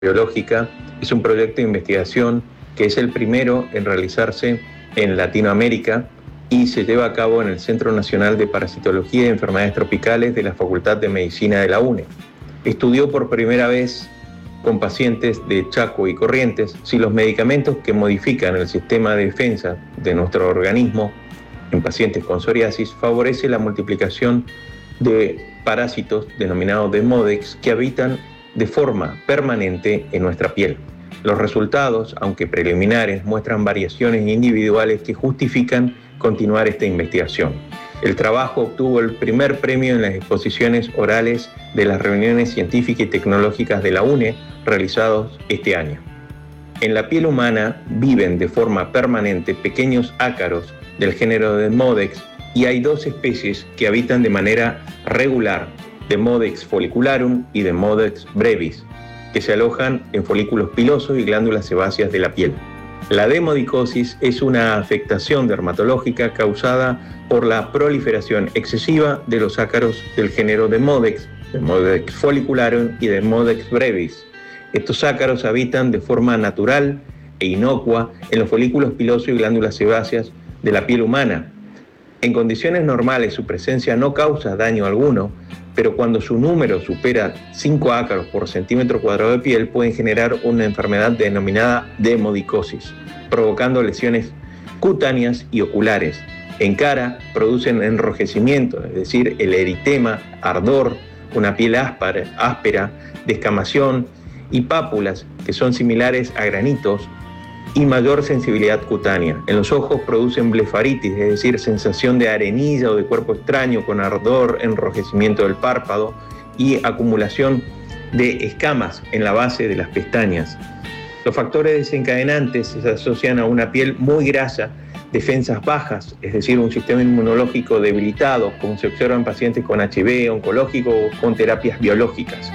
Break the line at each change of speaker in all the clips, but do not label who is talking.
biológica es un proyecto de investigación que es el primero en realizarse en Latinoamérica y se lleva a cabo en el Centro Nacional de Parasitología y Enfermedades Tropicales de la Facultad de Medicina de la UNE. Estudió por primera vez con pacientes de Chaco y Corrientes si los medicamentos que modifican el sistema de defensa de nuestro organismo en pacientes con psoriasis favorece la multiplicación de parásitos denominados Demodex que habitan de forma permanente en nuestra piel. Los resultados, aunque preliminares, muestran variaciones individuales que justifican continuar esta investigación. El trabajo obtuvo el primer premio en las exposiciones orales de las reuniones científicas y tecnológicas de la UNE realizados este año. En la piel humana viven de forma permanente pequeños ácaros del género Demodex y hay dos especies que habitan de manera regular, Demodex follicularum y Demodex brevis, que se alojan en folículos pilosos y glándulas sebáceas de la piel. La demodicosis es una afectación dermatológica causada por la proliferación excesiva de los ácaros del género Demodex, Demodex follicularum y Demodex brevis. Estos ácaros habitan de forma natural e inocua en los folículos pilosos y glándulas sebáceas de la piel humana. En condiciones normales su presencia no causa daño alguno, pero cuando su número supera 5 ácaros por centímetro cuadrado de piel pueden generar una enfermedad denominada demodicosis, provocando lesiones cutáneas y oculares. En cara producen enrojecimiento, es decir, el eritema, ardor, una piel áspera, descamación y pápulas que son similares a granitos y mayor sensibilidad cutánea. En los ojos producen blefaritis, es decir, sensación de arenilla o de cuerpo extraño con ardor, enrojecimiento del párpado y acumulación de escamas en la base de las pestañas. Los factores desencadenantes se asocian a una piel muy grasa, defensas bajas, es decir, un sistema inmunológico debilitado, como se observa en pacientes con HIV, oncológico o con terapias biológicas.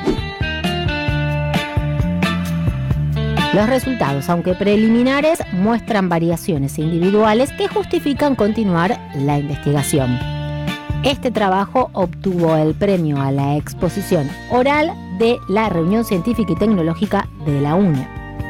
Los resultados, aunque preliminares, muestran variaciones individuales que justifican continuar la investigación. Este trabajo obtuvo el premio a la exposición oral de la Reunión Científica y Tecnológica de la UNE.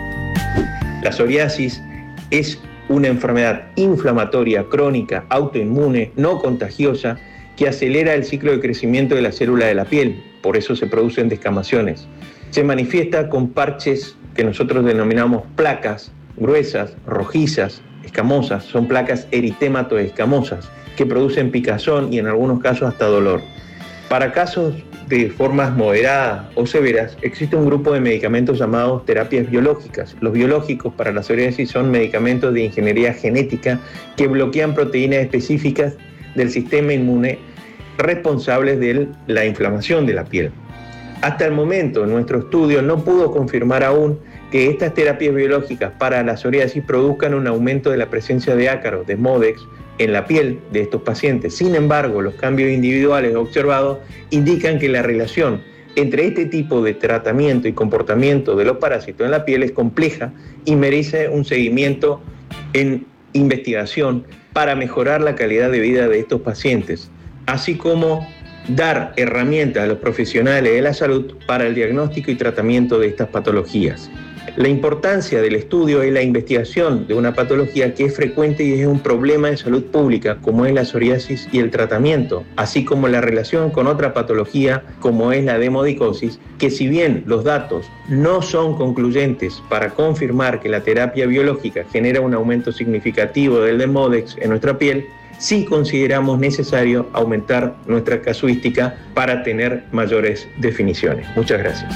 La psoriasis es una enfermedad inflamatoria crónica, autoinmune, no contagiosa, que acelera el ciclo de crecimiento de la célula de la piel, por eso se producen descamaciones. Se manifiesta con parches que nosotros denominamos placas gruesas, rojizas, escamosas, son placas eritematoescamosas que producen picazón y en algunos casos hasta dolor. Para casos de formas moderadas o severas, existe un grupo de medicamentos llamados terapias biológicas. Los biológicos para la psoriasis son medicamentos de ingeniería genética que bloquean proteínas específicas del sistema inmune responsables de la inflamación de la piel. Hasta el momento, nuestro estudio no pudo confirmar aún que estas terapias biológicas para la psoriasis produzcan un aumento de la presencia de ácaros, Demodex, en la piel de estos pacientes. Sin embargo, los cambios individuales observados indican que la relación entre este tipo de tratamiento y comportamiento de los parásitos en la piel es compleja y merece un seguimiento en investigación para mejorar la calidad de vida de estos pacientes, así como dar herramientas a los profesionales de la salud para el diagnóstico y tratamiento de estas patologías. La importancia del estudio es la investigación de una patología que es frecuente y es un problema de salud pública, como es la psoriasis, y el tratamiento, así como la relación con otra patología, como es la demodicosis, que si bien los datos no son concluyentes para confirmar que la terapia biológica genera un aumento significativo del Demodex en nuestra piel, sí consideramos necesario aumentar nuestra casuística para tener mayores definiciones. Muchas gracias.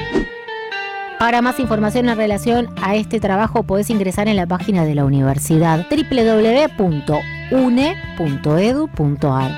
Para más información en relación a este trabajo podés ingresar en la página de la universidad www.une.edu.ar.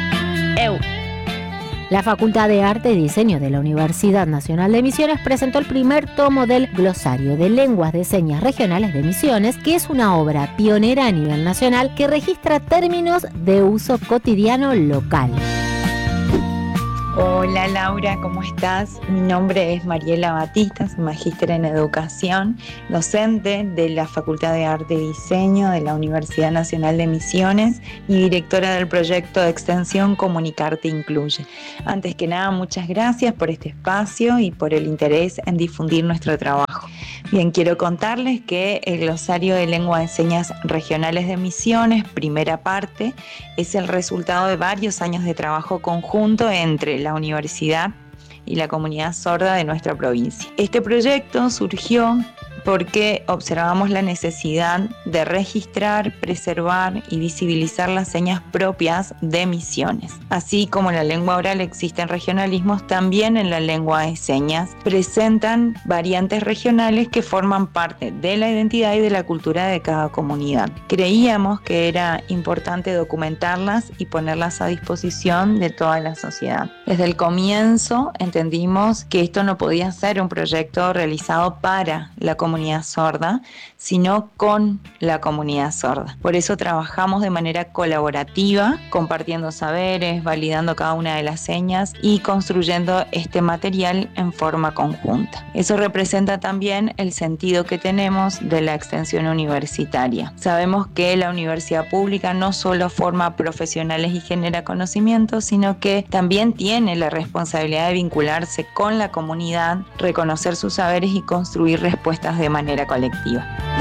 La Facultad de Arte y Diseño de la Universidad Nacional de Misiones presentó el primer tomo del Glosario de Lenguas de Señas Regionales de Misiones, que es una obra pionera a nivel nacional que registra términos de uso cotidiano local. Hoy
Hola Laura, ¿cómo estás? Mi nombre es Mariela Batista, soy magíster en educación, docente de la Facultad de Arte y Diseño de la Universidad Nacional de Misiones y directora del proyecto de extensión Comunicarte Incluye. Antes que nada, muchas gracias por este espacio y por el interés en difundir nuestro trabajo. Bien, quiero contarles que el glosario de lengua de señas regionales de Misiones, primera parte, es el resultado de varios años de trabajo conjunto entre la universidad y la comunidad sorda de nuestra provincia. Este proyecto surgió porque observamos la necesidad de registrar, preservar y visibilizar las señas propias de Misiones. Así como en la lengua oral existen regionalismos, también en la lengua de señas presentan variantes regionales que forman parte de la identidad y de la cultura de cada comunidad. Creíamos que era importante documentarlas y ponerlas a disposición de toda la sociedad. Desde el comienzo entendimos que esto no podía ser un proyecto realizado para la comunidad sorda, sino con la comunidad sorda. Por eso trabajamos de manera colaborativa, compartiendo saberes, validando cada una de las señas y construyendo este material en forma conjunta. Eso representa también el sentido que tenemos de la extensión universitaria. Sabemos que la universidad pública no solo forma profesionales y genera conocimiento, sino que también tiene la responsabilidad de vincularse con la comunidad, reconocer sus saberes y construir respuestas de manera colectiva.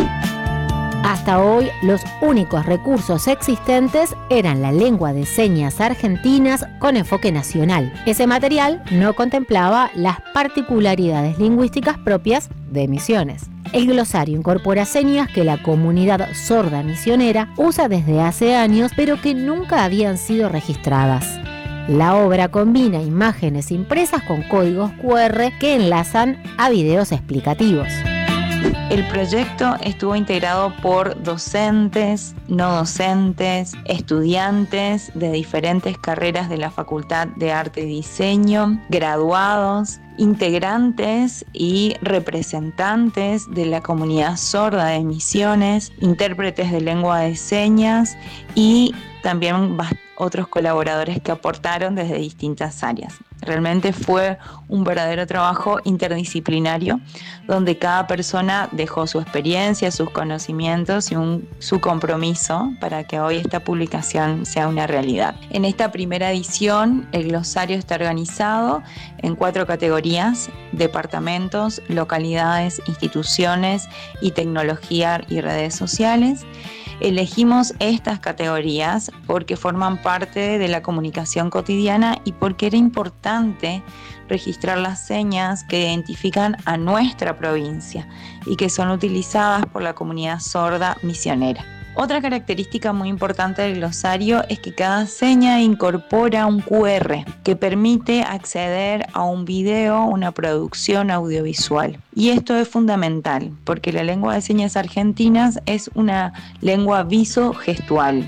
Hasta hoy, los únicos recursos existentes eran la lengua de señas argentinas con enfoque nacional. Ese material no contemplaba las particularidades lingüísticas propias de Misiones. El glosario incorpora señas que la comunidad sorda misionera usa desde hace años, pero que nunca habían sido registradas. La obra combina imágenes impresas con códigos QR que enlazan a videos explicativos.
El proyecto estuvo integrado por docentes, no docentes, estudiantes de diferentes carreras de la Facultad de Arte y Diseño, graduados, integrantes y representantes de la comunidad sorda de Misiones, intérpretes de lengua de señas y también otros colaboradores que aportaron desde distintas áreas. Realmente fue un verdadero trabajo interdisciplinario donde cada persona dejó su experiencia, sus conocimientos y su compromiso para que hoy esta publicación sea una realidad. En esta primera edición, el glosario está organizado en 4 categorías: departamentos, localidades, instituciones y tecnología y redes sociales. Elegimos estas categorías porque forman parte de la comunicación cotidiana y porque era importante registrar las señas que identifican a nuestra provincia y que son utilizadas por la comunidad sorda misionera. Otra característica muy importante del glosario es que cada seña incorpora un QR que permite acceder a un video, una producción audiovisual. Y esto es fundamental porque la lengua de señas argentinas es una lengua visogestual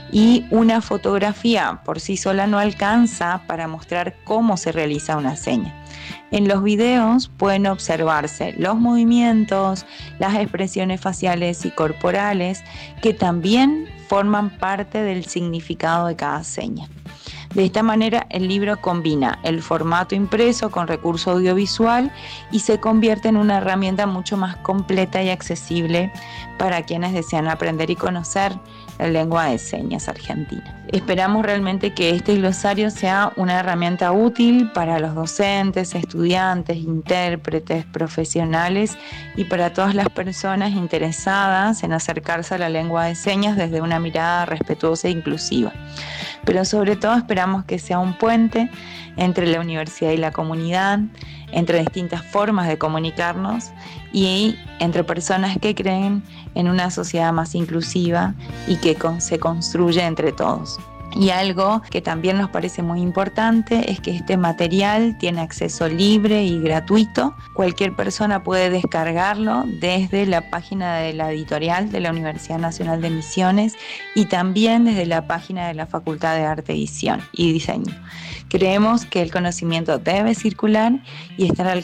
y una fotografía por sí sola no alcanza para mostrar cómo se realiza una seña. En los videos pueden observarse los movimientos, las expresiones faciales y corporales que también forman parte del significado de cada seña. De esta manera, el libro combina el formato impreso con recurso audiovisual y se convierte en una herramienta mucho más completa y accesible para quienes desean aprender y conocer la lengua de señas argentina. Esperamos realmente que este glosario sea una herramienta útil para los docentes, estudiantes, intérpretes, profesionales y para todas las personas interesadas en acercarse a la lengua de señas desde una mirada respetuosa e inclusiva. Pero sobre todo esperamos que sea un puente entre la universidad y la comunidad, entre distintas formas de comunicarnos y entre personas que creen en una sociedad más inclusiva y que se construye entre todos. Y algo que también nos parece muy importante es que este material tiene acceso libre y gratuito. Cualquier persona puede descargarlo desde la página de la editorial de la Universidad Nacional de Misiones y también desde la página de la Facultad de Arte y Diseño. Creemos que el conocimiento debe circular y estar al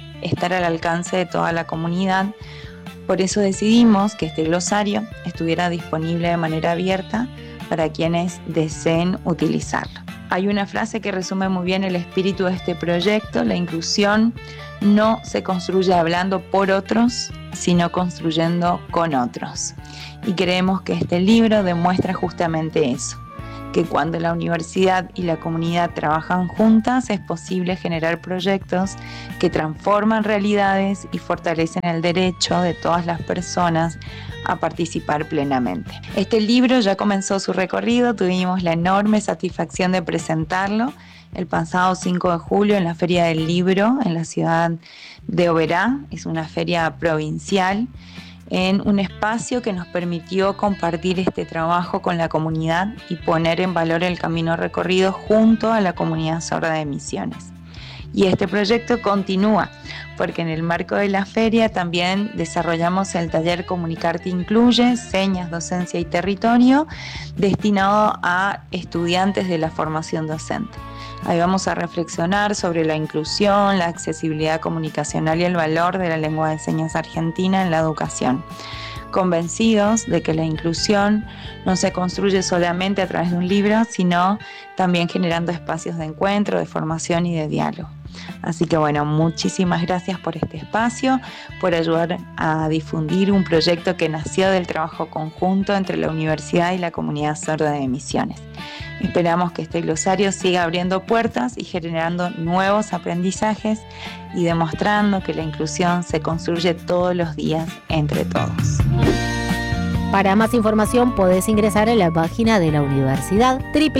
alcance de toda la comunidad. Por eso decidimos que este glosario estuviera disponible de manera abierta para quienes deseen utilizarlo. Hay una frase que resume muy bien el espíritu de este proyecto: la inclusión no se construye hablando por otros, sino construyendo con otros. Y creemos que este libro demuestra justamente eso, que cuando la universidad y la comunidad trabajan juntas es posible generar proyectos que transforman realidades y fortalecen el derecho de todas las personas a participar plenamente. Este libro ya comenzó su recorrido, tuvimos la enorme satisfacción de presentarlo el pasado 5 de julio en la Feria del Libro en la ciudad de Oberá. Es una feria provincial, en un espacio que nos permitió compartir este trabajo con la comunidad y poner en valor el camino recorrido junto a la comunidad sorda de Misiones. Y este proyecto continúa, porque en el marco de la feria también desarrollamos el taller Comunicarte Incluye, Señas, Docencia y Territorio, destinado a estudiantes de la formación docente. Ahí vamos a reflexionar sobre la inclusión, la accesibilidad comunicacional y el valor de la lengua de señas argentina en la educación, convencidos de que la inclusión no se construye solamente a través de un libro, sino también generando espacios de encuentro, de formación y de diálogo. Así que bueno, muchísimas gracias por este espacio, por ayudar a difundir un proyecto que nació del trabajo conjunto entre la universidad y la comunidad sorda de Misiones. Esperamos que este glosario siga abriendo puertas y generando nuevos aprendizajes y demostrando que la inclusión se construye todos los días entre todos.
Para más información podés ingresar en la página de la universidad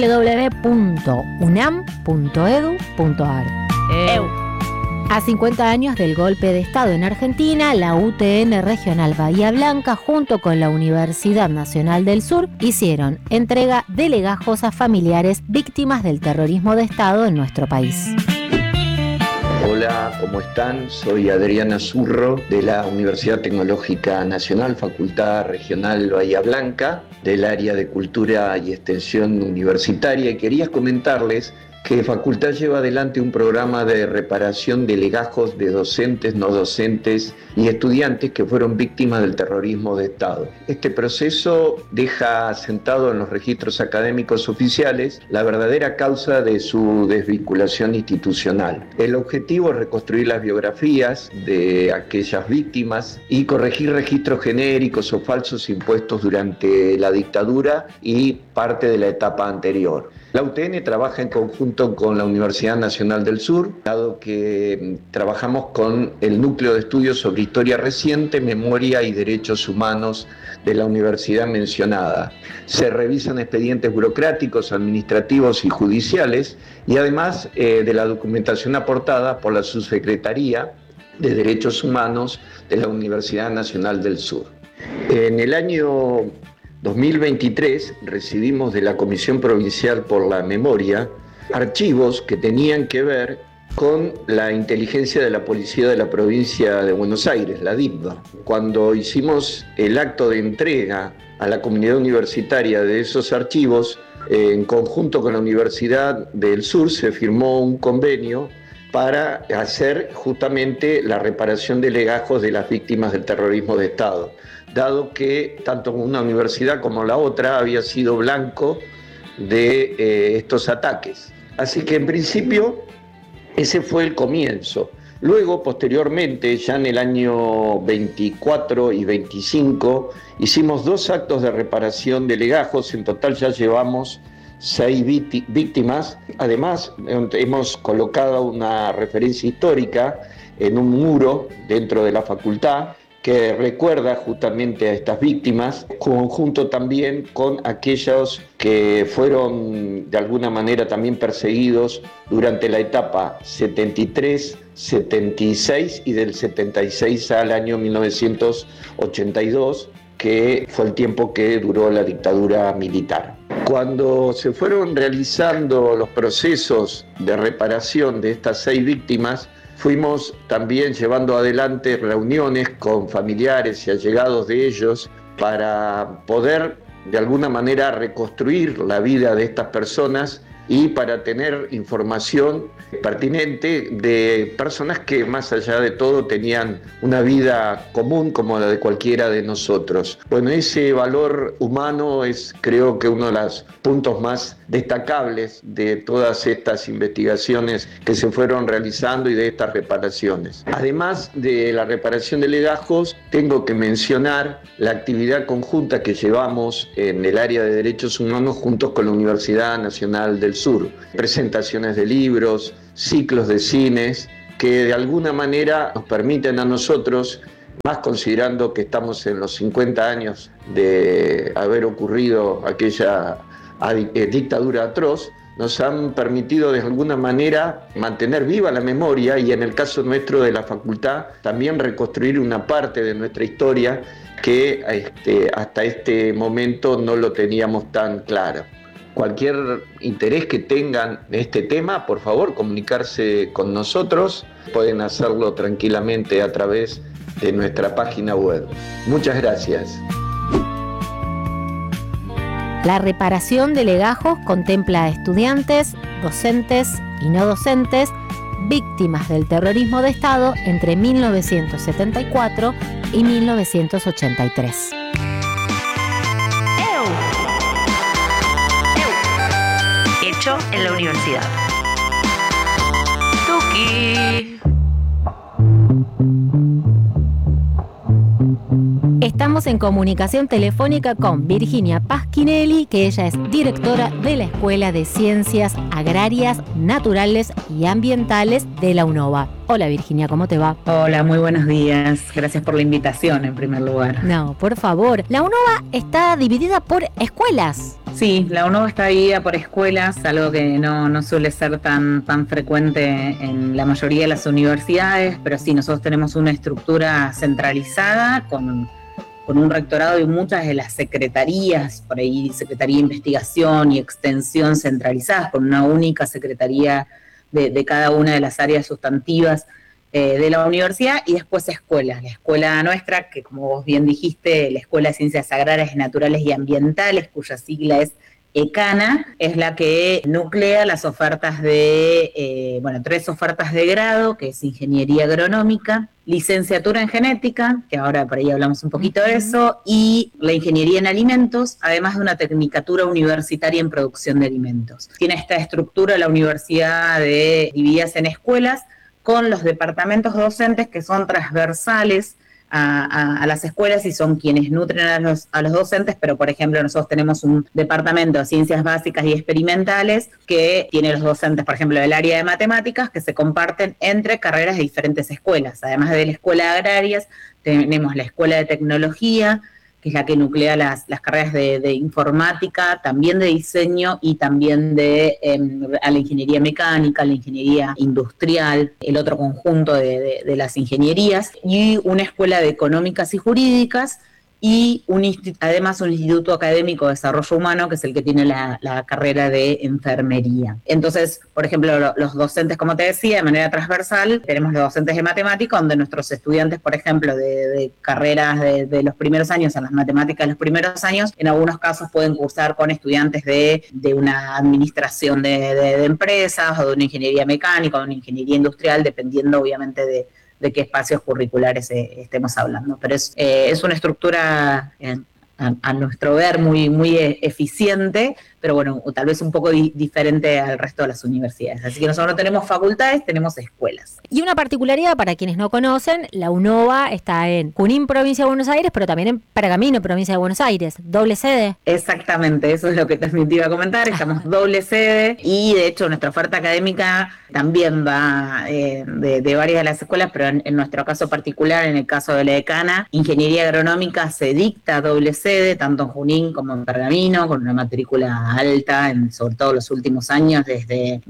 www.unam.edu.ar. A 50 años del golpe de Estado en Argentina, la UTN Regional Bahía Blanca junto con la Universidad Nacional del Sur hicieron entrega de legajos a familiares víctimas del terrorismo de Estado en nuestro país.
Hola, ¿cómo están? Soy Adriana Zurro de la Universidad Tecnológica Nacional, Facultad Regional Bahía Blanca, del área de Cultura y Extensión Universitaria, y quería comentarles que Facultad lleva adelante un programa de reparación de legajos de docentes, no docentes y estudiantes que fueron víctimas del terrorismo de Estado. Este proceso deja asentado en los registros académicos oficiales la verdadera causa de su desvinculación institucional. El objetivo es reconstruir las biografías de aquellas víctimas y corregir registros genéricos o falsos impuestos durante la dictadura y parte de la etapa anterior. La UTN trabaja en conjunto con la Universidad Nacional del Sur, dado que trabajamos con el Núcleo de Estudios sobre Historia Reciente, Memoria y Derechos Humanos de la universidad mencionada. Se revisan expedientes burocráticos, administrativos y judiciales, y además de la documentación aportada por la Subsecretaría de Derechos Humanos de la Universidad Nacional del Sur. En el año 2023 recibimos de la Comisión Provincial por la Memoria archivos que tenían que ver con la inteligencia de la Policía de la Provincia de Buenos Aires, la DIPBA. Cuando hicimos el acto de entrega a la comunidad universitaria de esos archivos, en conjunto con la Universidad del Sur se firmó un convenio para hacer justamente la reparación de legajos de las víctimas del terrorismo de Estado, dado que tanto una universidad como la otra había sido blanco de estos ataques. Así que en principio ese fue el comienzo. Luego, posteriormente, ya en el año 24 y 25, hicimos 2 actos de reparación de legajos. En total ya llevamos 6 víctimas. Además, hemos colocado una referencia histórica en un muro dentro de la facultad que recuerda justamente a estas víctimas, conjunto también con aquellos que fueron de alguna manera también perseguidos durante la etapa 73, 76 y del 76 al año 1982, que fue el tiempo que duró la dictadura militar. Cuando se fueron realizando los procesos de reparación de estas 6 víctimas, fuimos también llevando adelante reuniones con familiares y allegados de ellos para poder de alguna manera reconstruir la vida de estas personas y para tener información pertinente de personas que más allá de todo tenían una vida común como la de cualquiera de nosotros. Bueno, ese valor humano es creo que uno de los puntos más destacables de todas estas investigaciones que se fueron realizando y de estas reparaciones. Además de la reparación de legajos, tengo que mencionar la actividad conjunta que llevamos en el área de derechos humanos juntos con la Universidad Nacional del Sur. Presentaciones de libros, ciclos de cines, que de alguna manera nos permiten a nosotros, más considerando que estamos en los 50 años de haber ocurrido aquella dictadura atroz, nos han permitido de alguna manera mantener viva la memoria y en el caso nuestro de la facultad también reconstruir una parte de nuestra historia que hasta este momento no lo teníamos tan claro. Cualquier interés que tengan en este tema, por favor, comunicarse con nosotros. Pueden hacerlo tranquilamente a través de nuestra página web. Muchas gracias.
La reparación de legajos contempla a estudiantes, docentes y no docentes víctimas del terrorismo de Estado entre 1974 y 1983.
Hecho en la universidad. Tuki.
Estamos en comunicación telefónica con Virginia Pasquinelli, que ella es directora de la Escuela de Ciencias Agrarias, Naturales y Ambientales de la UNOVA. Hola Virginia, ¿cómo te va?
Hola, muy buenos días. Gracias por la invitación en primer lugar.
No, por favor. La UNOVA está dividida por escuelas.
Sí, la UNOVA está dividida por escuelas, algo que no suele ser tan frecuente en la mayoría de las universidades, pero sí, nosotros tenemos una estructura centralizada con un rectorado y muchas de las secretarías, por ahí Secretaría de Investigación y Extensión centralizadas, con una única secretaría de cada una de las áreas sustantivas de la universidad, y después escuelas. La escuela nuestra, que como vos bien dijiste, la Escuela de Ciencias Agrarias, Naturales y Ambientales, cuya sigla es ECANA, es la que nuclea las ofertas de, 3 ofertas de grado, que es Ingeniería Agronómica, Licenciatura en Genética, que ahora por ahí hablamos un poquito de eso, y la Ingeniería en Alimentos, además de una Tecnicatura Universitaria en Producción de Alimentos. Tiene esta estructura la universidad divididas en escuelas, con los departamentos docentes que son transversales a las escuelas y son quienes nutren a los docentes, pero por ejemplo nosotros tenemos un departamento de ciencias básicas y experimentales que tiene los docentes, por ejemplo, del área de matemáticas, que se comparten entre carreras de diferentes escuelas. Además de la escuela de agrarias, tenemos la escuela de tecnología, que es la que nuclea las carreras de informática, también de diseño y también a la ingeniería mecánica, la ingeniería industrial, el otro conjunto de las ingenierías, y una escuela de económicas y jurídicas, y además un instituto académico de desarrollo humano, que es el que tiene la carrera de enfermería. Entonces, por ejemplo, los docentes, como te decía, de manera transversal, tenemos los docentes de matemática, donde nuestros estudiantes, por ejemplo, de carreras de los primeros años, en las matemáticas de los primeros años, en algunos casos pueden cursar con estudiantes de una administración de empresas, o de una ingeniería mecánica, o de una ingeniería industrial, dependiendo obviamente de qué espacios curriculares estemos hablando. Pero es una estructura, a nuestro ver, muy eficiente, pero bueno, tal vez un poco diferente al resto de las universidades. Así que nosotros no tenemos facultades, tenemos escuelas.
Y una particularidad para quienes no conocen, la UNOVA está en Junín, provincia de Buenos Aires, pero también en Pergamino, provincia de Buenos Aires. ¿Doble sede?
Exactamente, eso es lo que también te iba a comentar. Estamos doble sede, y de hecho nuestra oferta académica también va de varias de las escuelas, pero en nuestro caso particular, en el caso de la ECANA, Ingeniería Agronómica se dicta doble sede, tanto en Junín como en Pergamino, con una matrícula alta, sobre todo los últimos años, desde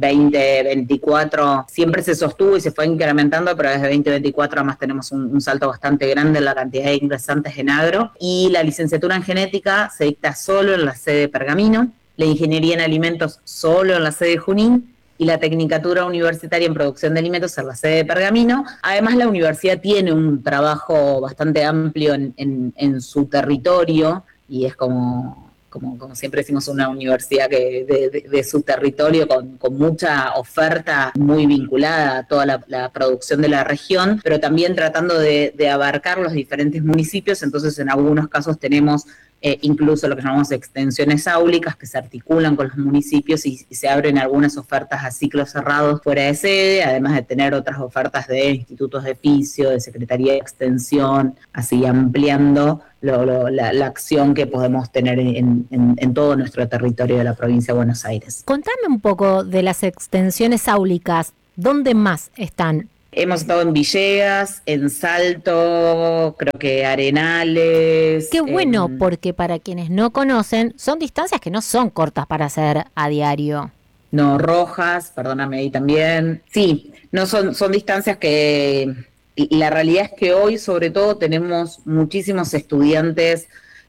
2024, siempre se sostuvo y se fue incrementando, pero desde 2024 además tenemos un salto bastante grande en la cantidad de ingresantes en agro. Y la licenciatura en genética se dicta solo en la sede de Pergamino, la ingeniería en alimentos solo en la sede de Junín, y la Tecnicatura Universitaria en Producción de Alimentos en la sede de Pergamino. Además, la universidad tiene un trabajo bastante amplio en su territorio, y es como siempre decimos, una universidad que de su territorio, con mucha oferta muy vinculada a toda la producción de la región, pero también tratando de abarcar los diferentes municipios. Entonces, en algunos casos tenemos incluso lo que llamamos extensiones áulicas, que se articulan con los municipios y se abren algunas ofertas a ciclos cerrados fuera de sede, además de tener otras ofertas de institutos de oficio, de Secretaría de Extensión, así ampliando la acción que podemos tener en todo nuestro territorio de la provincia de Buenos Aires.
Contame un poco de las extensiones áulicas, ¿dónde más están?
Hemos estado en Villegas, en Salto, creo que Arenales.
Qué bueno, porque para quienes no conocen, son distancias que no son cortas para hacer a diario.
No, Rojas, perdóname ahí también. Sí, no son distancias que... La realidad es que hoy, sobre todo, tenemos muchísimos estudiantes.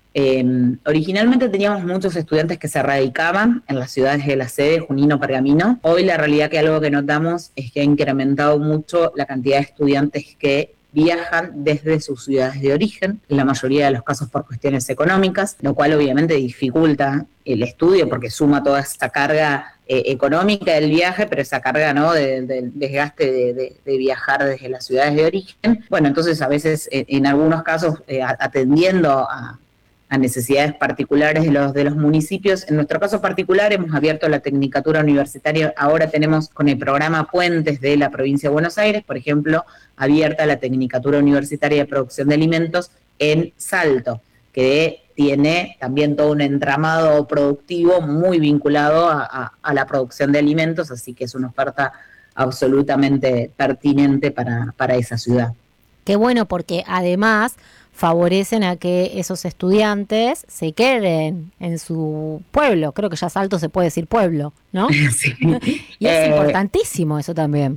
Originalmente teníamos muchos estudiantes que se radicaban en las ciudades de la sede, Junín o Pergamino. Hoy la realidad que algo que notamos es que ha incrementado mucho la cantidad de estudiantes que viajan desde sus ciudades de origen, en la mayoría de los casos por cuestiones económicas, lo cual obviamente dificulta el estudio porque suma toda esa carga económica del viaje, pero esa carga, ¿no?, del desgaste de viajar desde las ciudades de origen. Bueno, entonces a veces en algunos casos atendiendo a necesidades particulares de los municipios. En nuestro caso particular hemos abierto la Tecnicatura Universitaria, ahora tenemos con el programa Puentes de la provincia de Buenos Aires, por ejemplo, abierta la Tecnicatura Universitaria de Producción de Alimentos en Salto, que tiene también todo un entramado productivo muy vinculado a la producción de alimentos, así que es una oferta absolutamente pertinente para esa ciudad.
Qué bueno, porque además favorecen a que esos estudiantes se queden en su pueblo. Creo que ya Salto se puede decir pueblo, ¿no?
Sí.
Y es importantísimo eso también.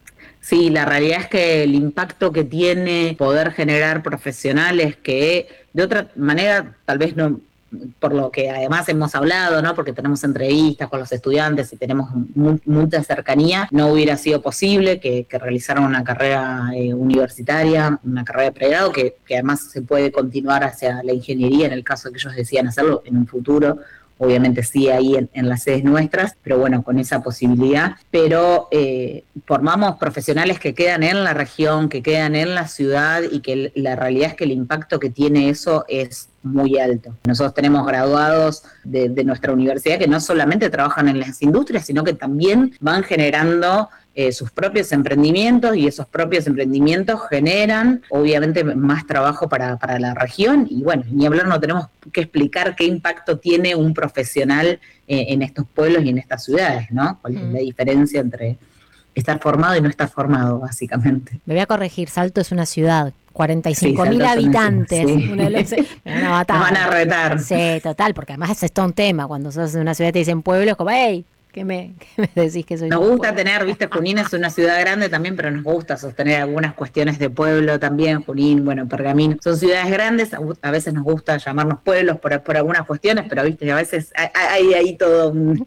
Sí, la realidad es que el impacto que tiene poder generar profesionales que de otra manera tal vez no, por lo que además hemos hablado, ¿no?, porque tenemos entrevistas con los estudiantes y tenemos mucha cercanía, no hubiera sido posible que realizaran una carrera universitaria, una carrera de pregrado, que además se puede continuar hacia la ingeniería en el caso de que ellos decidan hacerlo en un futuro. Obviamente sí ahí en las sedes nuestras, pero bueno, con esa posibilidad. Pero formamos profesionales que quedan en la región, que quedan en la ciudad y que la realidad es que el impacto que tiene eso es muy alto. Nosotros tenemos graduados de nuestra universidad que no solamente trabajan en las industrias, sino que también van generando sus propios emprendimientos, y esos propios emprendimientos generan obviamente más trabajo para la región. Y bueno, ni hablar, no tenemos que explicar qué impacto tiene un profesional en estos pueblos y en estas ciudades, ¿no? ¿Cuál es la diferencia entre estar formado y no estar formado, básicamente?
Me voy a corregir, Salto es una ciudad, 45.000 habitantes.
Sí.
Nos
van a retar.
Sí, total, porque además es todo un tema. Cuando sos de una ciudad y te dicen pueblo, es como, hey, ¿qué me decís que soy?
Nos gusta tener, viste, Junín es una ciudad grande también, pero nos gusta sostener algunas cuestiones de pueblo también. Junín, bueno, Pergamino, son ciudades grandes, a veces nos gusta llamarnos pueblos por algunas cuestiones, pero viste, a veces hay ahí todo un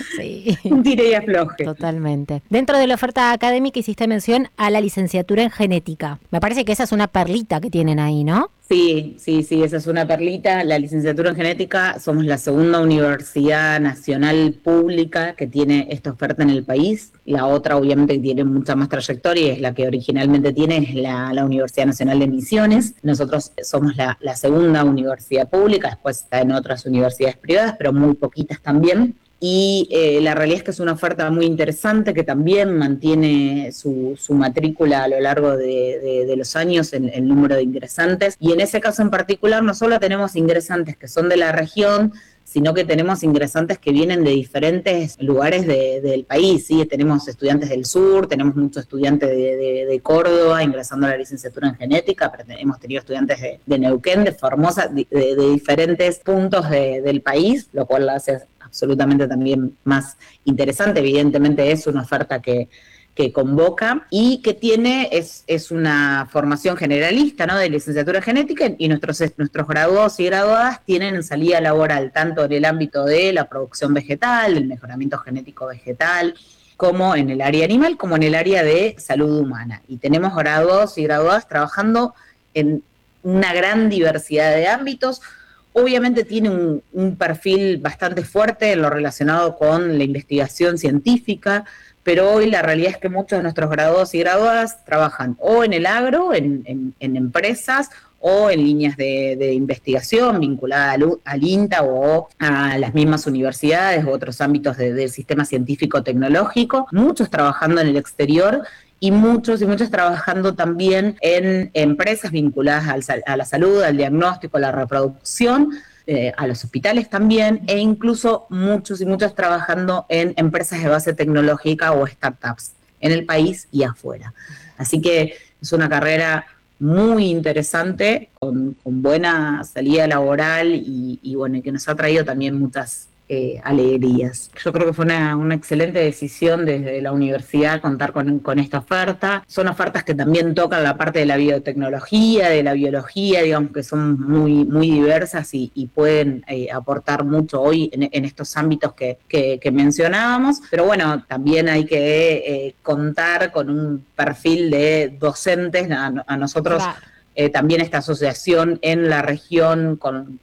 tire y afloje.
Totalmente. Dentro de la oferta académica hiciste mención a la licenciatura en genética. Me parece que esa es una perlita que tienen ahí, ¿no?
Sí, esa es una perlita. La licenciatura en genética, somos la segunda universidad nacional pública que tiene esta oferta en el país. La otra, obviamente, que tiene mucha más trayectoria y es la que originalmente tiene, es la Universidad Nacional de Misiones. Nosotros somos la segunda universidad pública, después está en otras universidades privadas, pero muy poquitas también. Y la realidad es que es una oferta muy interesante que también mantiene su matrícula a lo largo de los años, el número de ingresantes. Y en ese caso en particular no solo tenemos ingresantes que son de la región, sino que tenemos ingresantes que vienen de diferentes lugares del país, ¿sí? Tenemos estudiantes del sur, tenemos muchos estudiantes de Córdoba ingresando a la licenciatura en genética, pero hemos tenido estudiantes de Neuquén, de Formosa, de diferentes puntos del país, lo cual la hace absolutamente también más interesante. Evidentemente es una oferta que convoca y que tiene, es una formación generalista, ¿no?, de licenciatura en genética, y nuestros graduados y graduadas tienen salida laboral tanto en el ámbito de la producción vegetal, del mejoramiento genético vegetal, como en el área animal, como en el área de salud humana. Y tenemos graduados y graduadas trabajando en una gran diversidad de ámbitos. Obviamente tiene un perfil bastante fuerte en lo relacionado con la investigación científica, pero hoy la realidad es que muchos de nuestros graduados y graduadas trabajan o en el agro, en empresas, o en líneas de investigación vinculadas al INTA o a las mismas universidades u otros ámbitos del sistema científico-tecnológico, muchos trabajando en el exterior y muchos trabajando también en empresas vinculadas a la salud, al diagnóstico, a la reproducción, a los hospitales también, e incluso muchos y muchas trabajando en empresas de base tecnológica o startups en el país y afuera. Así que es una carrera muy interesante, con buena salida laboral y bueno, que nos ha traído también muchas alegrías. Yo creo que fue una excelente decisión desde la universidad contar con esta oferta. Son ofertas que también tocan la parte de la biotecnología, de la biología, digamos que son muy, muy diversas y pueden aportar mucho hoy en estos ámbitos que mencionábamos. Pero bueno, también hay que contar con un perfil de docentes. A nosotros, claro. También esta asociación en la región con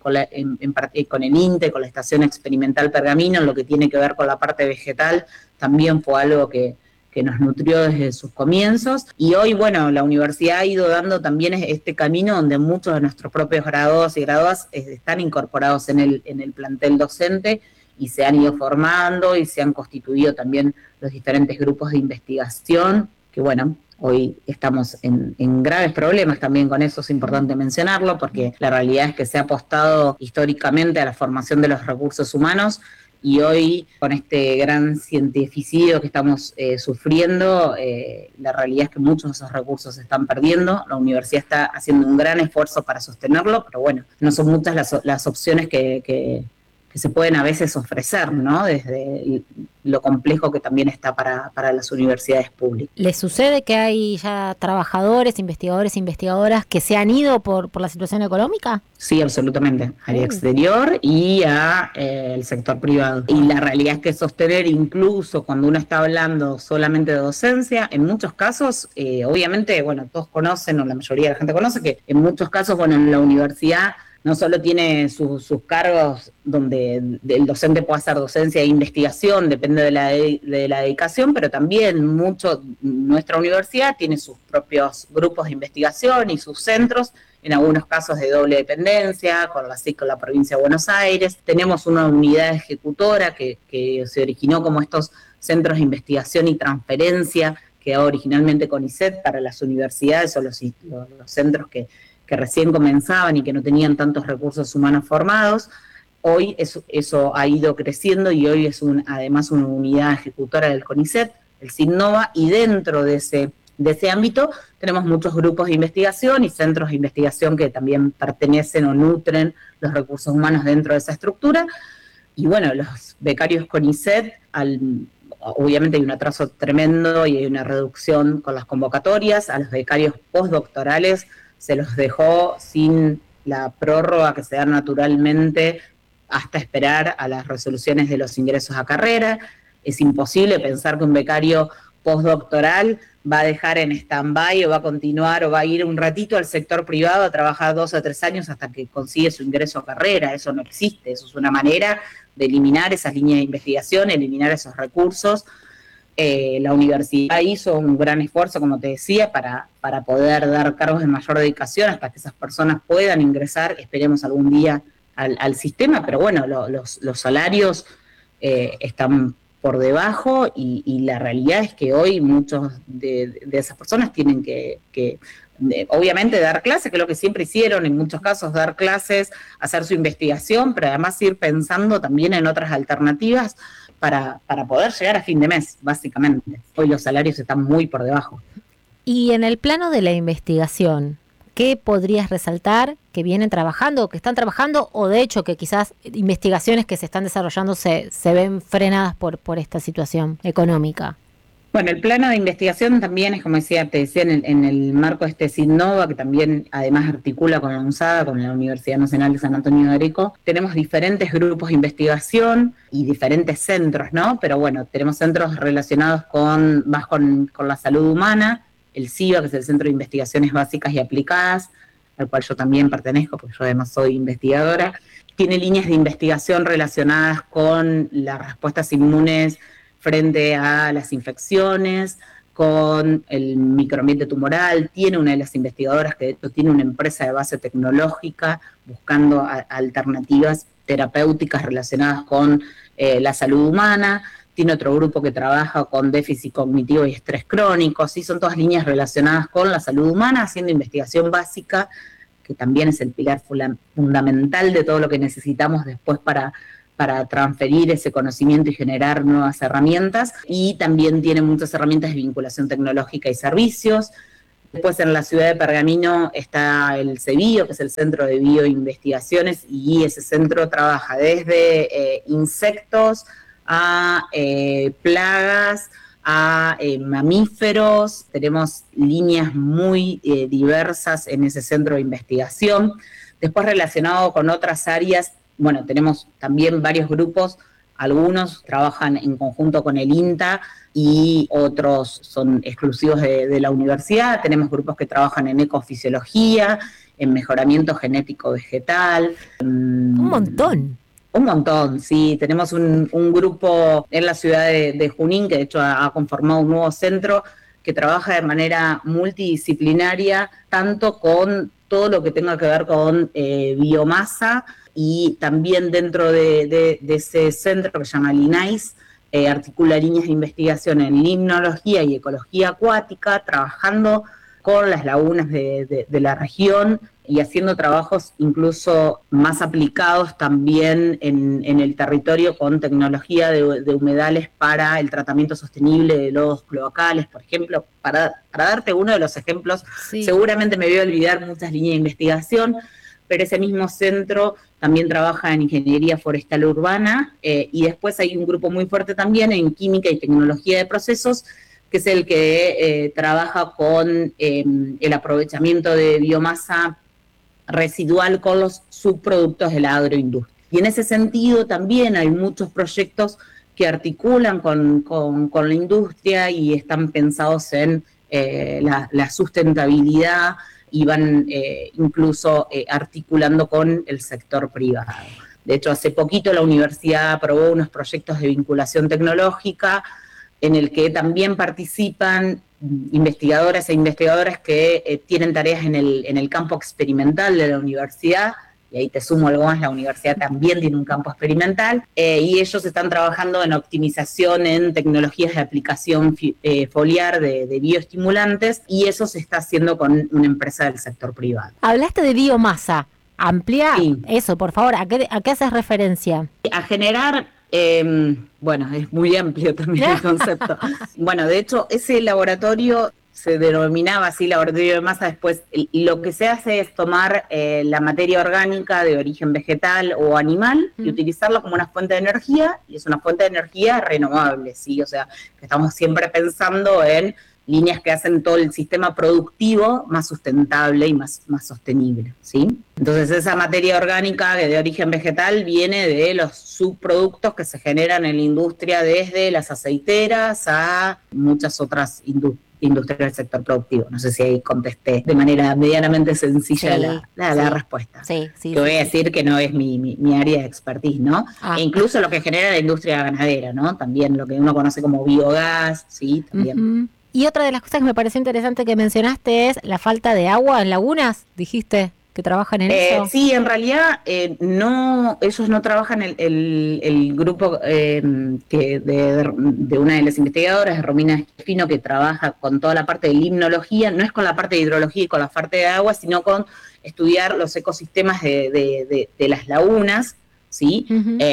el INTE, con la Estación Experimental Pergamino, en lo que tiene que ver con la parte vegetal, también fue algo que nos nutrió desde sus comienzos. Y hoy, bueno, la universidad ha ido dando también este camino donde muchos de nuestros propios graduados y graduadas están incorporados en el plantel docente y se han ido formando y se han constituido también los diferentes grupos de investigación, que bueno, hoy estamos en graves problemas también con eso, es importante mencionarlo, porque la realidad es que se ha apostado históricamente a la formación de los recursos humanos y hoy, con este gran cientificidio que estamos sufriendo, la realidad es que muchos de esos recursos se están perdiendo. La universidad está haciendo un gran esfuerzo para sostenerlo, pero bueno, no son muchas las opciones que se pueden a veces ofrecer, ¿no? Desde lo complejo que también está para las universidades públicas.
¿Les sucede que hay ya trabajadores, investigadores e investigadoras que se han ido por la situación económica?
Sí, absolutamente. Al exterior y al sector privado. Y la realidad es que sostener, incluso cuando uno está hablando solamente de docencia, en muchos casos, obviamente, bueno, todos conocen, o la mayoría de la gente conoce, que en muchos casos, bueno, en la universidad no solo tiene sus cargos donde el docente puede hacer docencia e investigación, depende de la dedicación, pero también nuestra universidad tiene sus propios grupos de investigación y sus centros, en algunos casos de doble dependencia, con la provincia de Buenos Aires. Tenemos una unidad ejecutora que se originó como estos centros de investigación y transferencia, que originalmente CONICET para las universidades o los centros que recién comenzaban y que no tenían tantos recursos humanos formados. Hoy eso ha ido creciendo y hoy es además una unidad ejecutora del CONICET, el CINNOVA, y dentro de ese ámbito tenemos muchos grupos de investigación y centros de investigación que también pertenecen o nutren los recursos humanos dentro de esa estructura. Y bueno, los becarios CONICET, obviamente hay un atraso tremendo y hay una reducción con las convocatorias. A los becarios postdoctorales se los dejó sin la prórroga que se da naturalmente hasta esperar a las resoluciones de los ingresos a carrera. Es imposible pensar que un becario postdoctoral va a dejar en stand-by o va a continuar o va a ir un ratito al sector privado a trabajar 2 o 3 años hasta que consigue su ingreso a carrera. Eso no existe, eso es una manera de eliminar esas líneas de investigación, eliminar esos recursos. La universidad hizo un gran esfuerzo, como te decía, para poder dar cargos de mayor dedicación hasta que esas personas puedan ingresar, esperemos algún día, al sistema, pero bueno, los salarios están por debajo y la realidad es que hoy muchos de esas personas tienen que obviamente dar clases, que es lo que siempre hicieron, en muchos casos dar clases, hacer su investigación, pero además ir pensando también en otras alternativas para poder llegar a fin de mes, básicamente. Hoy los salarios están muy por debajo.
Y en el plano de la investigación, ¿qué podrías resaltar que vienen trabajando, que están trabajando, o de hecho que quizás investigaciones que se están desarrollando se ven frenadas por esta situación económica?
Bueno, el plano de investigación también es, como te decía, en el marco de este CINNOVA, que también además articula con la UNSADA, con la Universidad Nacional de San Antonio de Areco. Tenemos diferentes grupos de investigación y diferentes centros, ¿no? Pero bueno, tenemos centros relacionados más con la salud humana, el CIBA, que es el Centro de Investigaciones Básicas y Aplicadas, al cual yo también pertenezco, porque yo además soy investigadora. Tiene líneas de investigación relacionadas con las respuestas inmunes frente a las infecciones, con el microambiente tumoral. Tiene una de las investigadoras que de hecho tiene una empresa de base tecnológica buscando alternativas terapéuticas relacionadas con la salud humana. Tiene otro grupo que trabaja con déficit cognitivo y estrés crónico. Sí, son todas líneas relacionadas con la salud humana, haciendo investigación básica, que también es el pilar fundamental de todo lo que necesitamos después para transferir ese conocimiento y generar nuevas herramientas, y también tiene muchas herramientas de vinculación tecnológica y servicios. Después en la ciudad de Pergamino está el CEBIO, que es el Centro de Bioinvestigaciones, y ese centro trabaja desde insectos a plagas, a mamíferos. Tenemos líneas muy diversas en ese centro de investigación. Después, relacionado con otras áreas, bueno, tenemos también varios grupos, algunos trabajan en conjunto con el INTA y otros son exclusivos de la universidad. Tenemos grupos que trabajan en ecofisiología, en mejoramiento genético vegetal.
Un montón.
Un montón, sí. Tenemos un grupo en la ciudad de Junín, que de hecho ha conformado un nuevo centro que trabaja de manera multidisciplinaria, tanto con todo lo que tenga que ver con biomasa, y también dentro de ese centro que se llama LINAIS, articula líneas de investigación en limnología y ecología acuática, trabajando con las lagunas de la región y haciendo trabajos incluso más aplicados también en el territorio con tecnología de humedales para el tratamiento sostenible de lodos cloacales, por ejemplo. Para darte uno de los ejemplos, sí. Seguramente me voy a olvidar muchas líneas de investigación, pero ese mismo centro también trabaja en ingeniería forestal urbana, y después hay un grupo muy fuerte también en química y tecnología de procesos, que es el que trabaja con el aprovechamiento de biomasa residual con los subproductos de la agroindustria. Y en ese sentido también hay muchos proyectos que articulan con la industria y están pensados en la sustentabilidad, y van incluso articulando con el sector privado. De hecho, hace poquito la universidad aprobó unos proyectos de vinculación tecnológica en el que también participan investigadoras e investigadores que tienen tareas en el campo experimental de la universidad, y ahí te sumo algo más, la universidad también tiene un campo experimental, y ellos están trabajando en optimización en tecnologías de aplicación foliar de bioestimulantes, y eso se está haciendo con una empresa del sector privado.
Hablaste de biomasa, amplía
sí.
Eso, por favor, ¿a qué haces referencia?
A generar... bueno, es muy amplio también el concepto. Bueno, de hecho, ese laboratorio se denominaba así, laboratorio de masa. Después lo que se hace es tomar la materia orgánica de origen vegetal o animal y utilizarla como una fuente de energía, y es una fuente de energía renovable, ¿sí? O sea, que estamos siempre pensando en líneas que hacen todo el sistema productivo más sustentable y más sostenible, ¿sí? Entonces esa materia orgánica de origen vegetal viene de los subproductos que se generan en la industria, desde las aceiteras a muchas otras industrias del sector productivo. No sé si ahí contesté de manera medianamente sencilla la respuesta.
Sí,
que voy a decir que no es mi área de expertise, ¿no? E incluso lo que genera la industria ganadera, ¿no? También lo que uno conoce como biogás, sí, también.
Y otra de las cosas que me pareció interesante que mencionaste es la falta de agua en lagunas, dijiste que trabajan en eso.
Sí, en realidad no, ellos no trabajan, el grupo que de una de las investigadoras, Romina Esquifino, que trabaja con toda la parte de limnología, no es con la parte de hidrología y con la parte de agua, sino con estudiar los ecosistemas de las lagunas, ¿sí?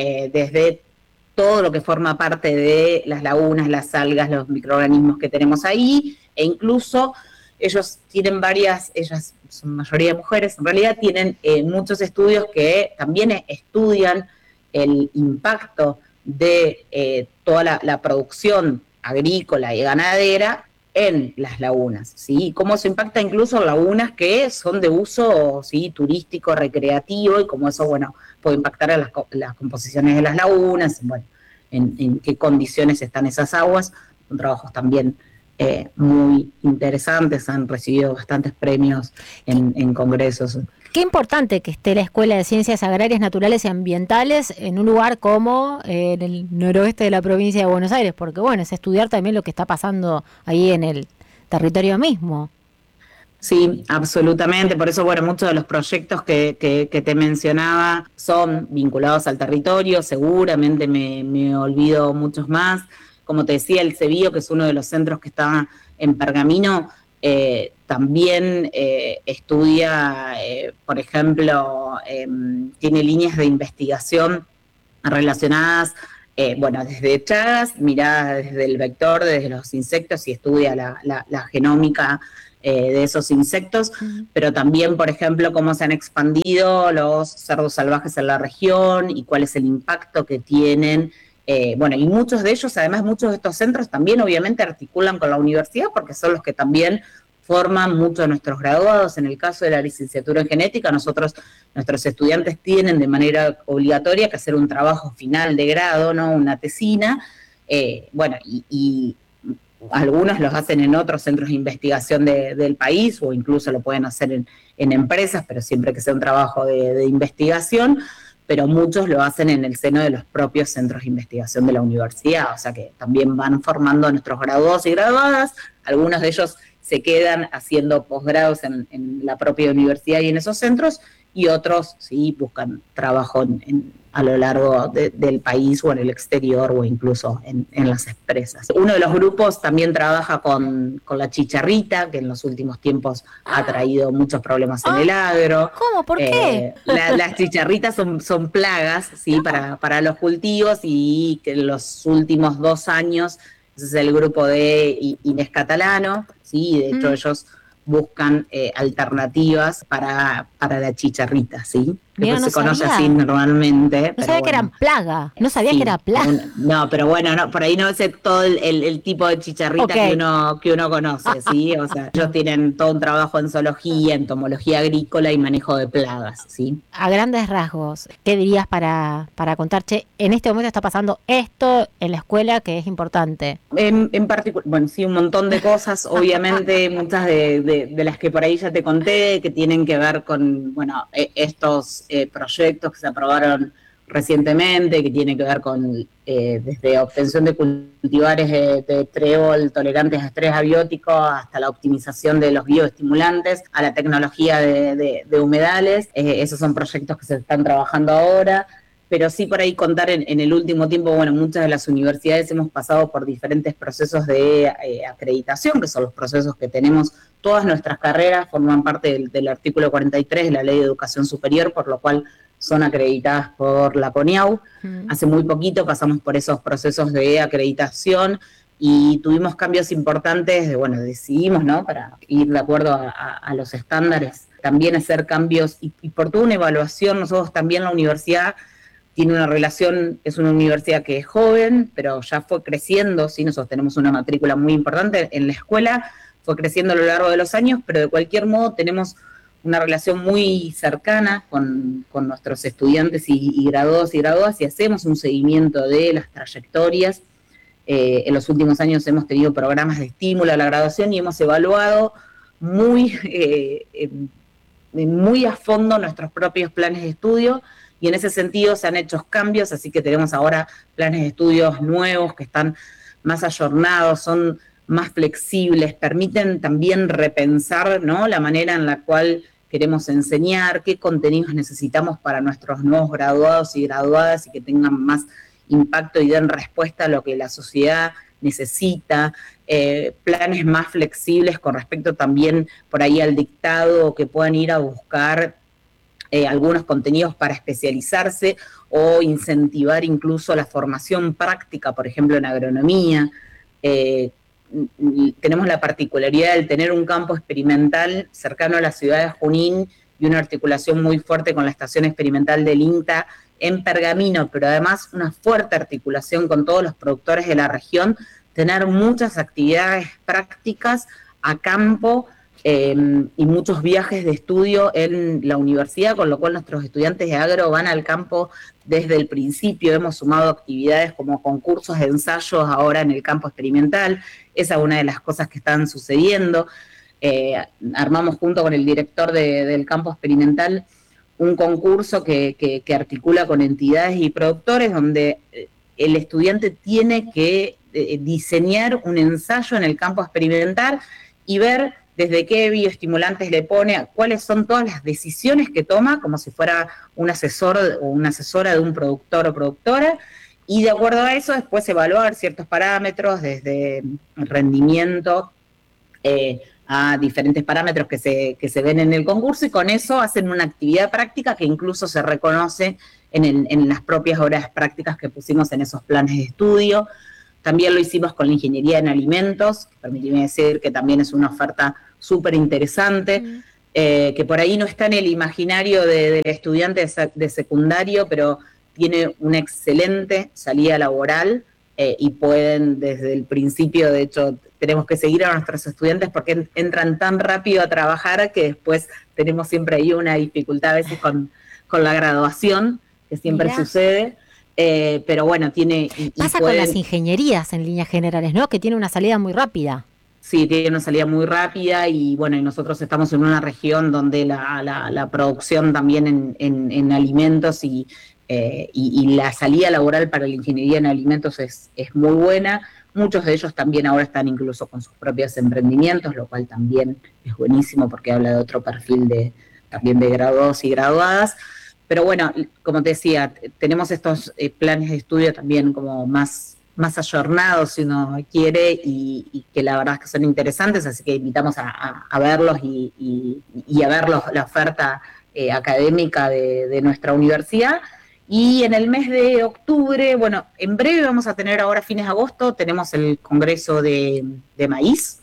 Desde todo lo que forma parte de las lagunas, las algas, los microorganismos que tenemos ahí, e incluso ellos tienen ellas son mayoría mujeres, en realidad tienen muchos estudios que también estudian el impacto de toda la producción agrícola y ganadera en las lagunas, ¿sí? Cómo eso impacta incluso lagunas que son de uso, ¿sí?, turístico, recreativo, y cómo eso, bueno, puede impactar a las composiciones de las lagunas, bueno, en qué condiciones están esas aguas. Son trabajos también muy interesantes, han recibido bastantes premios en congresos.
Qué importante que esté la Escuela de Ciencias Agrarias, Naturales y Ambientales en un lugar como en el noroeste de la provincia de Buenos Aires, porque bueno, es estudiar también lo que está pasando ahí en el territorio mismo.
Sí, absolutamente. Por eso, bueno, muchos de los proyectos que te mencionaba son vinculados al territorio. Seguramente me olvido muchos más. Como te decía, el CEBIO, que es uno de los centros que está en Pergamino, también estudia, por ejemplo, tiene líneas de investigación relacionadas, bueno, desde Chagas, mirada desde el vector, desde los insectos, y estudia la genómica de esos insectos, pero también, por ejemplo, cómo se han expandido los cerdos salvajes en la región y cuál es el impacto que tienen. Bueno, y muchos de ellos, además, muchos de estos centros también obviamente articulan con la universidad porque son los que también forman muchos de nuestros graduados. En el caso de la licenciatura en genética, nuestros estudiantes tienen de manera obligatoria que hacer un trabajo final de grado, ¿no? Una tesina, bueno, y algunos los hacen en otros centros de investigación del país o incluso lo pueden hacer en empresas, pero siempre que sea un trabajo de investigación, pero muchos lo hacen en el seno de los propios centros de investigación de la universidad, o sea que también van formando a nuestros graduados y graduadas. Algunos de ellos se quedan haciendo posgrados en la propia universidad y en esos centros, y otros sí buscan trabajo a lo largo del país o en el exterior o incluso en las empresas. Uno de los grupos también trabaja con la chicharrita, que en los últimos tiempos ha traído muchos problemas en el agro.
¿Cómo? ¿Por qué?
Las chicharritas son plagas, ¿sí? para los cultivos, y que en los últimos 2 años, ese es el grupo de Inés Catalano, ¿sí? De hecho ellos buscan alternativas para la chicharrita, ¿sí?
Mira, no
se conoce
sabía.
así normalmente.
No sabía que eran plaga, no sabía
sí,
que era plaga.
No, pero bueno, no, por ahí no sé todo el tipo de chicharrita
Okay.
que uno conoce, ¿sí? O sea, ellos tienen todo un trabajo en zoología, entomología agrícola y manejo de plagas, ¿sí?
A grandes rasgos, ¿qué dirías para contar, che, en este momento está pasando esto en la escuela que es importante?
En particular, bueno, sí, un montón de cosas, obviamente, muchas de las que por ahí ya te conté, que tienen que ver con, bueno, estos proyectos que se aprobaron recientemente, que tienen que ver con desde obtención de cultivares de trébol tolerantes a estrés abiótico hasta la optimización de los bioestimulantes, a la tecnología de humedales. Esos son proyectos que se están trabajando ahora. Pero sí por ahí contar en el último tiempo, bueno, muchas de las universidades hemos pasado por diferentes procesos de acreditación, que son los procesos que tenemos, todas nuestras carreras forman parte del artículo 43 de la Ley de Educación Superior, por lo cual son acreditadas por la CONIAU. Hace muy poquito pasamos por esos procesos de acreditación y tuvimos cambios importantes, bueno, decidimos, ¿no?, para ir de acuerdo a los estándares, también hacer cambios y por toda una evaluación. Nosotros también, la universidad tiene una relación, es una universidad que es joven, pero ya fue creciendo, ¿sí? Nosotros tenemos una matrícula muy importante en la escuela, fue creciendo a lo largo de los años, pero de cualquier modo tenemos una relación muy cercana con nuestros estudiantes y graduados y graduadas, y hacemos un seguimiento de las trayectorias. En los últimos años hemos tenido programas de estímulo a la graduación y hemos evaluado muy a fondo nuestros propios planes de estudio, y en ese sentido se han hecho cambios, así que tenemos ahora planes de estudios nuevos que están más ayornados, son más flexibles, permiten también repensar, ¿no?, la manera en la cual queremos enseñar, qué contenidos necesitamos para nuestros nuevos graduados y graduadas y que tengan más impacto y den respuesta a lo que la sociedad necesita, planes más flexibles con respecto también por ahí al dictado, que puedan ir a buscar algunos contenidos para especializarse o incentivar incluso la formación práctica, por ejemplo, en agronomía. Tenemos la particularidad de tener un campo experimental cercano a la ciudad de Junín y una articulación muy fuerte con la estación experimental del INTA en Pergamino, pero además una fuerte articulación con todos los productores de la región, tener muchas actividades prácticas a campo y muchos viajes de estudio en la universidad, con lo cual nuestros estudiantes de agro van al campo desde el principio. Hemos sumado actividades como concursos de ensayos ahora en el campo experimental. Esa es una de las cosas que están sucediendo. Armamos junto con el director del campo experimental un concurso que articula con entidades y productores, donde el estudiante tiene que diseñar un ensayo en el campo experimental y ver desde qué bioestimulantes le pone, cuáles son todas las decisiones que toma, como si fuera un asesor o una asesora de un productor o productora, y de acuerdo a eso después evaluar ciertos parámetros, desde rendimiento a diferentes parámetros que se ven en el concurso, y con eso hacen una actividad práctica que incluso se reconoce en las propias horas prácticas que pusimos en esos planes de estudio. También lo hicimos con la ingeniería en alimentos, permíteme decir que también es una oferta súper interesante, que por ahí no está en el imaginario del estudiante de secundario, pero tiene una excelente salida laboral, y pueden desde el principio, de hecho, tenemos que seguir a nuestros estudiantes porque entran tan rápido a trabajar que después tenemos siempre ahí una dificultad a veces con la graduación, que siempre sucede. Pero bueno,
pasa con las ingenierías en líneas generales, ¿no? Que tiene una salida muy rápida.
Sí, tiene una salida muy rápida, y bueno, y nosotros estamos en una región donde la producción también en alimentos y la salida laboral para la ingeniería en alimentos es muy buena. Muchos de ellos también ahora están incluso con sus propios emprendimientos, lo cual también es buenísimo porque habla de otro perfil también de graduados y graduadas. Pero bueno, como te decía, tenemos estos planes de estudio también como más ayornados, si uno quiere, y que la verdad es que son interesantes, así que invitamos a verlos y a ver la oferta académica de nuestra universidad. Y en el mes de octubre, bueno, en breve vamos a tener ahora, fines de agosto, tenemos el Congreso de Maíz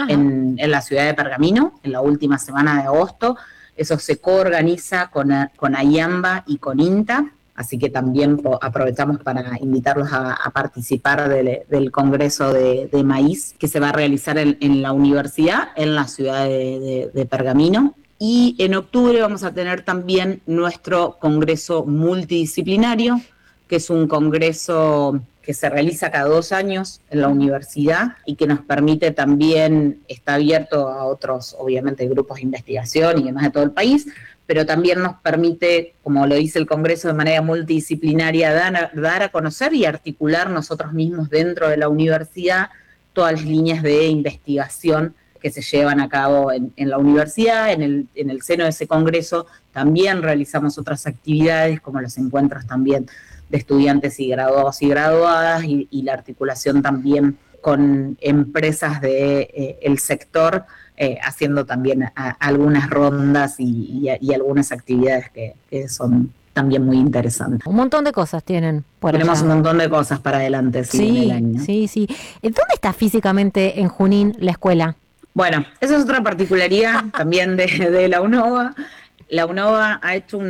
en la ciudad de Pergamino, en la última semana de agosto. Eso se coorganiza con AIAMBA y con INTA, así que también aprovechamos para invitarlos a participar del Congreso de Maíz, que se va a realizar en la universidad, en la ciudad de Pergamino. Y en octubre vamos a tener también nuestro Congreso Multidisciplinario, que es un congreso que se realiza cada 2 años en la universidad y que nos permite también, está abierto a otros, obviamente, grupos de investigación y demás de todo el país, pero también nos permite, como lo dice el Congreso, de manera multidisciplinaria, dar a conocer y articular nosotros mismos dentro de la universidad todas las líneas de investigación que se llevan a cabo en la universidad. En el seno de ese congreso también realizamos otras actividades, como los encuentros también de estudiantes y graduados y graduadas, y la articulación también con empresas del sector, haciendo también algunas rondas y algunas actividades que son también muy interesantes.
Un montón de cosas tienen por
Tenemos
allá.
un montón de cosas para adelante, en el año.
Sí. ¿Dónde está físicamente en Junín la escuela?
Bueno, esa es otra particularidad también de la UNOVA. La UNOVA ha hecho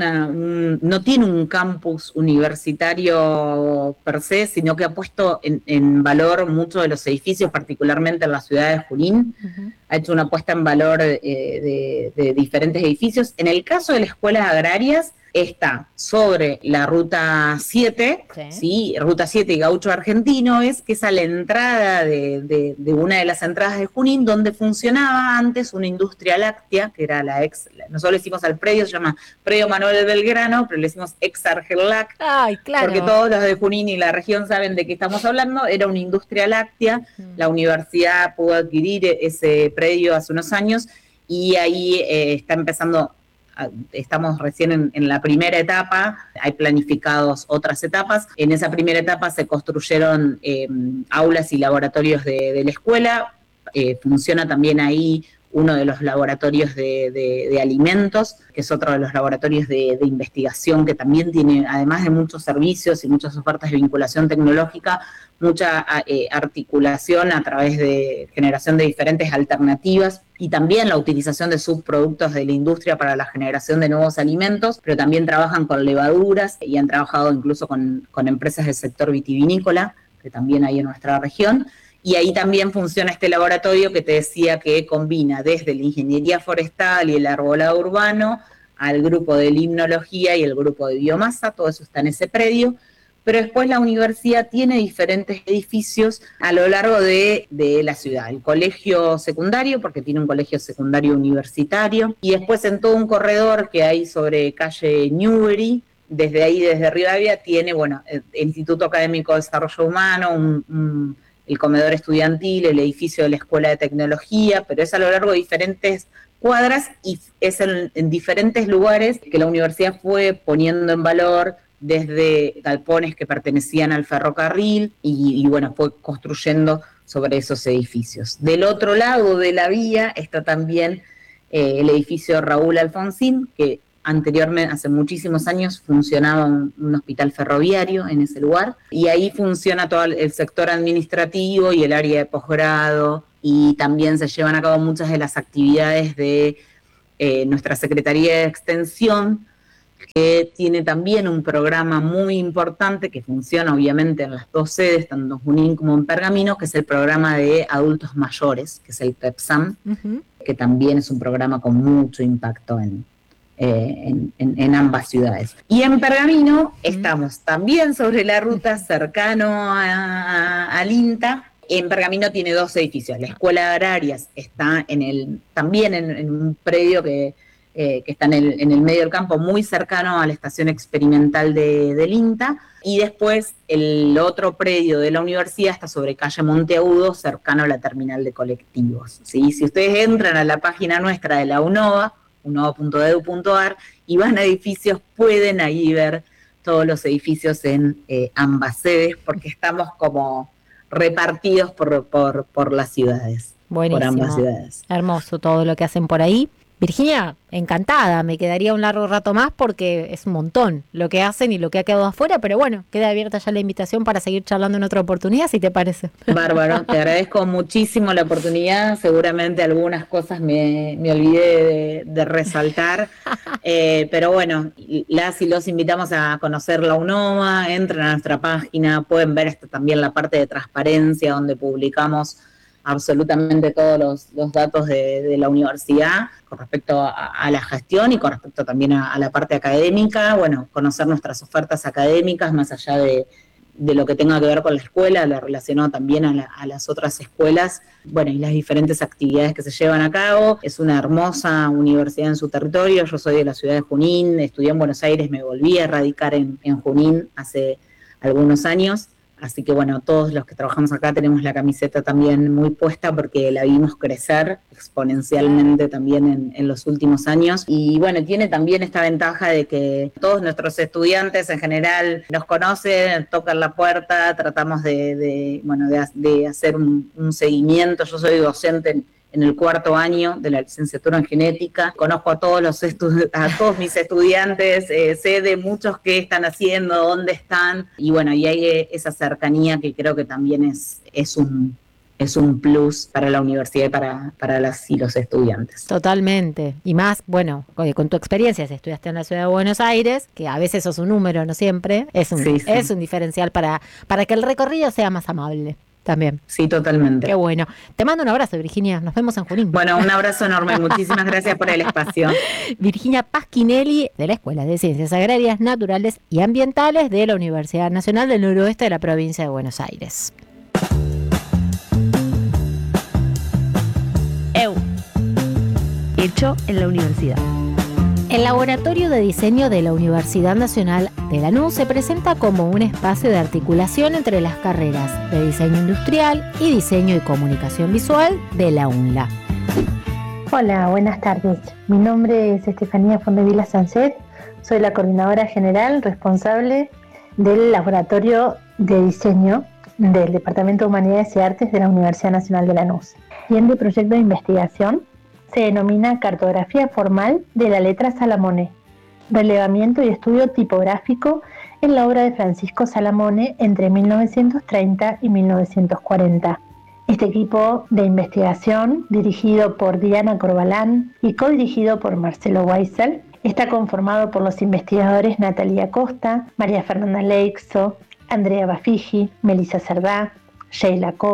no tiene un campus universitario per se, sino que ha puesto en valor muchos de los edificios, particularmente en la ciudad de Junín. Ha hecho una puesta en valor de diferentes edificios. En el caso de las escuelas agrarias, está sobre la Ruta 7, ¿sí? Ruta 7 y Gaucho Argentino, que es a la entrada de una de las entradas de Junín, donde funcionaba antes una industria láctea, que era nosotros le decimos al predio, se llama Predio Manuel Belgrano, pero le decimos ex Argelac.
Ay, claro.
Porque todos los de Junín y la región saben de qué estamos hablando. Era una industria láctea. La universidad pudo adquirir ese predio hace unos años, y ahí está empezando. Estamos recién en la primera etapa, hay planificados otras etapas. En esa primera etapa se construyeron aulas y laboratorios de la escuela. Funciona también ahí uno de los laboratorios de alimentos, que es otro de los laboratorios de investigación, que también tiene, además de muchos servicios y muchas ofertas de vinculación tecnológica, mucha articulación a través de generación de diferentes alternativas, y también la utilización de subproductos de la industria para la generación de nuevos alimentos, pero también trabajan con levaduras y han trabajado incluso con empresas del sector vitivinícola, que también hay en nuestra región. Y ahí también funciona este laboratorio que te decía que combina desde la ingeniería forestal y el arbolado urbano al grupo de limnología y el grupo de biomasa, todo eso está en ese predio. Pero después la universidad tiene diferentes edificios a lo largo de la ciudad. El colegio secundario, porque tiene un colegio secundario universitario, y después en todo un corredor que hay sobre calle Newbery, desde ahí, desde Rivadavia, tiene, bueno, el Instituto Académico de Desarrollo Humano, el comedor estudiantil, el edificio de la Escuela de Tecnología, pero es a lo largo de diferentes cuadras y es en diferentes lugares que la universidad fue poniendo en valor desde galpones que pertenecían al ferrocarril y bueno, fue construyendo sobre esos edificios. Del otro lado de la vía está también el edificio Raúl Alfonsín, que anteriormente, hace muchísimos años, funcionaba un hospital ferroviario en ese lugar, y ahí funciona todo el sector administrativo y el área de posgrado, y también se llevan a cabo muchas de las actividades de nuestra Secretaría de Extensión, que tiene también un programa muy importante que funciona obviamente en las dos sedes, tanto en Junín como en Pergamino, que es el programa de adultos mayores, que es el PEPSAM, que también es un programa con mucho impacto en ambas ciudades. Y en Pergamino estamos también sobre la ruta, cercano al INTA. En Pergamino tiene dos edificios. La Escuela de Agrarias está también en un predio que está en el medio del campo, muy cercano a la estación experimental del INTA, y después el otro predio de la universidad está sobre calle Monteagudo, cercano a la terminal de colectivos, ¿sí? Si ustedes entran a la página nuestra de la UNOVA, unova.edu.ar, y van a edificios, pueden ahí ver todos los edificios en ambas sedes, porque estamos como repartidos por las ciudades.
Buenísimo.
Por ambas ciudades.
Hermoso todo lo que hacen por ahí. Virginia, encantada, me quedaría un largo rato más porque es un montón lo que hacen y lo que ha quedado afuera, pero bueno, queda abierta ya la invitación para seguir charlando en otra oportunidad, si te parece.
Bárbaro, te agradezco muchísimo la oportunidad, seguramente algunas cosas me olvidé de resaltar, pero bueno, las y los invitamos a conocer la UNOVA, entren a nuestra página, pueden ver también la parte de transparencia donde publicamos absolutamente todos los datos de la universidad con respecto a la gestión y con respecto también a la parte académica, bueno, conocer nuestras ofertas académicas más allá de lo que tenga que ver con la escuela, lo relacionado también a las otras escuelas, bueno, y las diferentes actividades que se llevan a cabo. Es una hermosa universidad en su territorio. Yo soy de la ciudad de Junín, estudié en Buenos Aires, me volví a radicar en Junín hace algunos años. Así que bueno, todos los que trabajamos acá tenemos la camiseta también muy puesta porque la vimos crecer exponencialmente también en los últimos años. Y bueno, tiene también esta ventaja de que todos nuestros estudiantes en general nos conocen, tocan la puerta, tratamos de hacer un seguimiento. Yo soy docente en el cuarto año de la licenciatura en genética, conozco a todos mis estudiantes, sé de muchos qué están haciendo, dónde están, y bueno, y hay esa cercanía que creo que también es un plus para la universidad y para las y los estudiantes.
Totalmente, y más, bueno, con tu experiencia, si estudiaste en la ciudad de Buenos Aires, que a veces sos un número, no siempre, es un diferencial para que el recorrido sea más amable. También.
Sí, totalmente.
Qué bueno. Te mando un abrazo, Virginia. Nos vemos en Junín.
Bueno, un abrazo enorme. Muchísimas gracias por el espacio.
Virginia Pasquinelli, de la Escuela de Ciencias Agrarias, Naturales y Ambientales de la Universidad Nacional del Noroeste de la provincia de Buenos Aires.
Hecho en la universidad.
El Laboratorio de Diseño de la Universidad Nacional de Lanús se presenta como un espacio de articulación entre las carreras de Diseño Industrial y Diseño y Comunicación Visual de la UNLA.
Hola, buenas tardes. Mi nombre es Estefanía Fondevila Sancet. Soy la coordinadora general responsable del Laboratorio de Diseño del Departamento de Humanidades y Artes de la Universidad Nacional de Lanús. Y en el proyecto de investigación se denomina Cartografía Formal de la Letra Salamone, relevamiento y estudio tipográfico en la obra de Francisco Salamone entre 1930 y 1940. Este equipo de investigación, dirigido por Diana Corbalán y codirigido por Marcelo Weissel, está conformado por los investigadores Natalia Costa, María Fernanda Leixo, Andrea Bafigi, Melissa Cerdá, Sheila Cobas,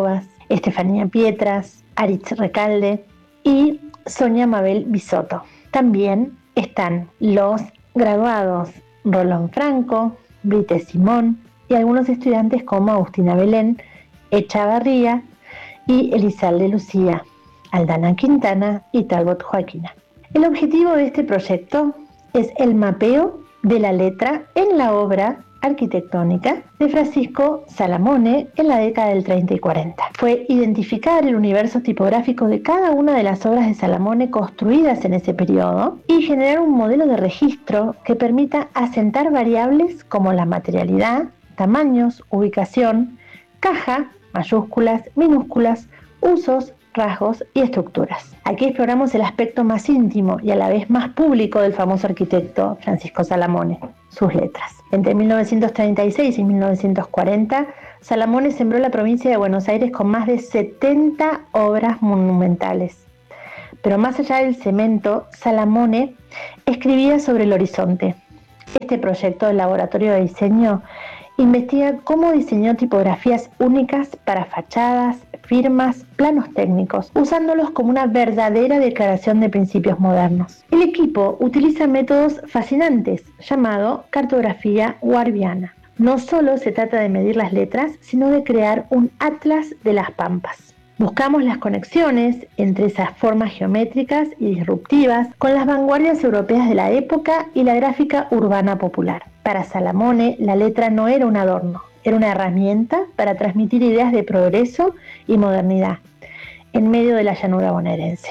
Estefanía Pietras, Aritz Recalde y Sonia Mabel Bisotto. También están los graduados Rolón Franco, Brite Simón y algunos estudiantes como Agustina Belén, Echavarría y Elizalde Lucía, Aldana Quintana y Talbot Joaquina. El objetivo de este proyecto es el mapeo de la letra en la obra arquitectónica de Francisco Salamone en la década del 30 y 40. Fue identificar el universo tipográfico de cada una de las obras de Salamone construidas en ese periodo y generar un modelo de registro que permita asentar variables como la materialidad, tamaños, ubicación, caja, mayúsculas, minúsculas, usos, rasgos y estructuras. Aquí exploramos el aspecto más íntimo y a la vez más público del famoso arquitecto Francisco Salamone, sus letras. Entre 1936 y 1940, Salamone sembró la provincia de Buenos Aires con más de 70 obras monumentales. Pero más allá del cemento, Salamone escribía sobre el horizonte. Este proyecto del laboratorio de diseño investiga cómo diseñó tipografías únicas para fachadas, firmas, planos técnicos, usándolos como una verdadera declaración de principios modernos. El equipo utiliza métodos fascinantes, llamado cartografía warbiana. No solo se trata de medir las letras, sino de crear un atlas de las pampas. Buscamos las conexiones entre esas formas geométricas y disruptivas con las vanguardias europeas de la época y la gráfica urbana popular. Para Salamone, la letra no era un adorno, era una herramienta para transmitir ideas de progreso y modernidad en medio de la llanura bonaerense.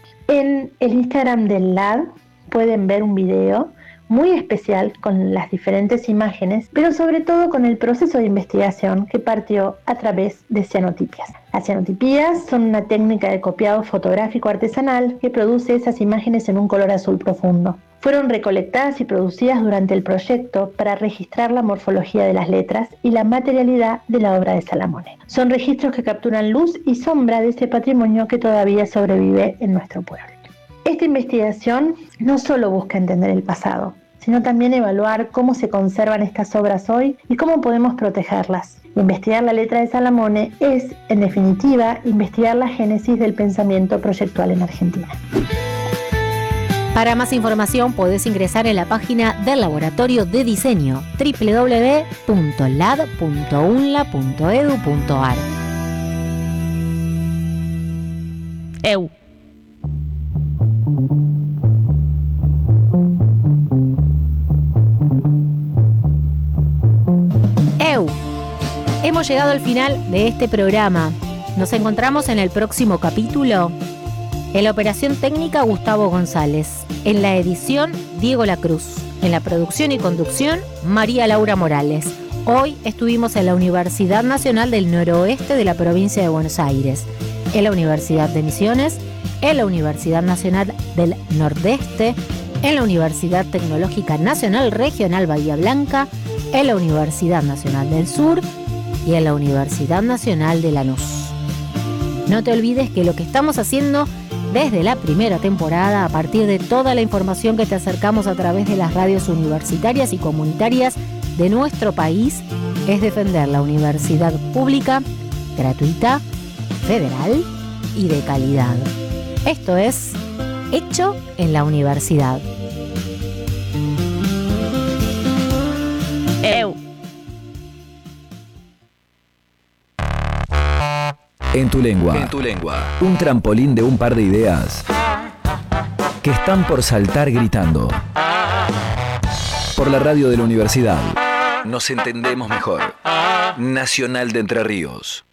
En el Instagram del LAD pueden ver un video muy especial con las diferentes imágenes, pero sobre todo con el proceso de investigación que partió a través de cianotipias. Las cianotipias son una técnica de copiado fotográfico artesanal que produce esas imágenes en un color azul profundo. Fueron recolectadas y producidas durante el proyecto para registrar la morfología de las letras y la materialidad de la obra de Salamone. Son registros que capturan luz y sombra de ese patrimonio que todavía sobrevive en nuestro pueblo. Esta investigación no solo busca entender el pasado, sino también evaluar cómo se conservan estas obras hoy y cómo podemos protegerlas. Investigar la letra de Salamone es, en definitiva, investigar la génesis del pensamiento proyectual en Argentina.
Para más información podés ingresar en la página del Laboratorio de Diseño www.lad.unla.edu.ar.
Eu.
Hemos llegado al final de este programa. Nos encontramos en el próximo capítulo. En la operación técnica, Gustavo González. En la edición, Diego Lacruz. En la producción y conducción, María Laura Morales. Hoy estuvimos en la Universidad Nacional del Noroeste de la provincia de Buenos Aires, en la Universidad de Misiones, en la Universidad Nacional del Nordeste, en la Universidad Tecnológica Nacional Regional Bahía Blanca, en la Universidad Nacional del Sur y en la Universidad Nacional de Lanús. No te olvides que lo que estamos haciendo desde la primera temporada, a partir de toda la información que te acercamos a través de las radios universitarias y comunitarias de nuestro país, es defender la universidad pública, gratuita, federal y de calidad. Esto es Hecho en la Universidad.
Eu.
En tu lengua. Un trampolín de un par de ideas que están por saltar gritando. Por la radio de la universidad. Nos entendemos mejor. Nacional de Entre Ríos.